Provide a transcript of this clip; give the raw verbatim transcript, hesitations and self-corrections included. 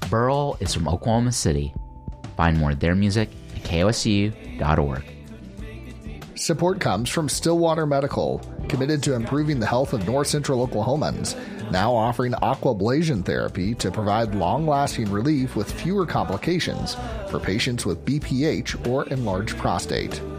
Burl is from Oklahoma City. Find more of their music at K O S U dot org. Support comes from Stillwater Medical, committed to improving the health of North Central Oklahomans, now offering aquablation therapy to provide long-lasting relief with fewer complications for patients with B P H or enlarged prostate.